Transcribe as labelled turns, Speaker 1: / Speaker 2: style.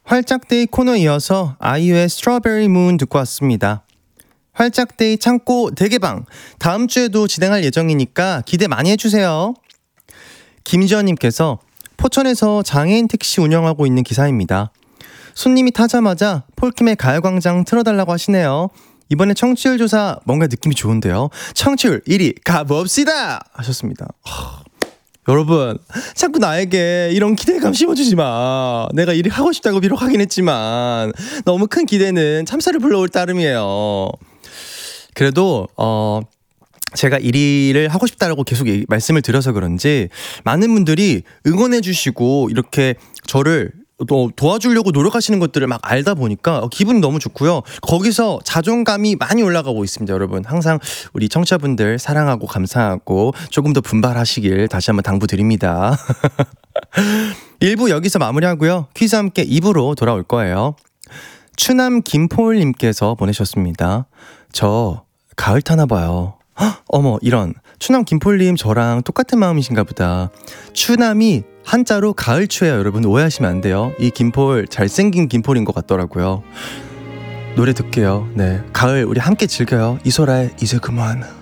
Speaker 1: 활짝데이 코너에 이어서 아이유의 스트로베리 문 듣고 왔습니다. 활짝데이 창고 대개방 다음 주에도 진행할 예정이니까 기대 많이 해주세요. 김지연님께서 포천에서 장애인 택시 운영하고 있는 기사입니다. 손님이 타자마자 폴킴의 가요광장 틀어달라고 하시네요. 이번에 청취율 조사 뭔가 느낌이 좋은데요. 청취율 1위 가봅시다 하셨습니다. 여러분 자꾸 나에게 이런 기대감 심어주지 마. 내가 일이 하고 싶다고 비록 하긴 했지만 너무 큰 기대는 참사를 불러올 따름이에요. 그래도 제가 1위를 하고 싶다라고 계속 말씀을 드려서 그런지 많은 분들이 응원해 주시고 이렇게 저를 또 도와주려고 노력하시는 것들을 막 알다 보니까 기분이 너무 좋고요. 거기서 자존감이 많이 올라가고 있습니다. 여러분 항상 우리 청취자분들 사랑하고 감사하고 조금 더 분발하시길 다시 한번 당부드립니다. 1부 여기서 마무리하고요. 퀴즈 함께 2부로 돌아올 거예요. 추남 김포울님께서 보내셨습니다. 저 가을 타나 봐요. 어머 이런 추남 김폴님 저랑 똑같은 마음이신가 보다. 추남이 한자로 가을추예요. 여러분 오해하시면 안 돼요. 이 김폴 잘생긴 김폴인 것 같더라고요. 노래 듣게요. 네, 가을 우리 함께 즐겨요. 이소라의 이제 그만.